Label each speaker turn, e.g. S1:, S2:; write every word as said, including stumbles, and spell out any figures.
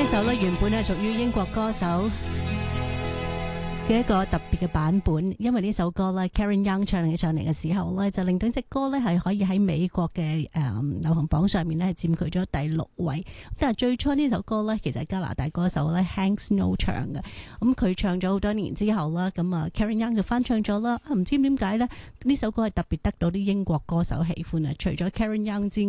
S1: 首咧原本係屬於英國歌手嘅一個特別嘅版本，因為呢首歌咧 Karen Young 唱起上嚟嘅時候咧，就令到隻歌咧係可以喺美國嘅誒、嗯、流行榜上面咧係佔據咗第六位。但係最初呢首歌咧，其實係加拿大歌手咧 Hank Snow 唱嘅，咁佢唱咗好多年之後啦，咁啊 Karen Young 就翻唱咗啦。唔知點解咧，呢首歌係特別得到啲英國歌手喜歡啊！除咗 Karen Young 之